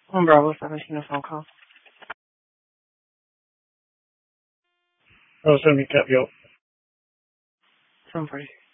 On Bravo 17, a phone call. Oh, 70 cap, yo. 740.